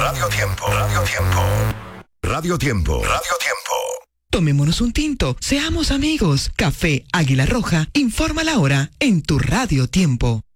Radio Tiempo. Radio Tiempo. Radio Tiempo. Radio Tiempo. Tomémonos un tinto, seamos amigos. Café Águila Roja informa la hora en tu Radio Tiempo.